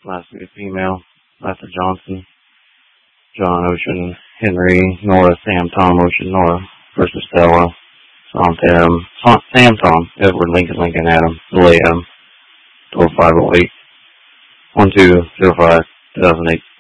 Last name female. Lester Johnson. John Ocean. Henry. Nora Sam Tom Ocean Nora. First Estella. Sam Tom. Edward Lincoln Lincoln Adam. Billy Adam. 12508. 1205 2008.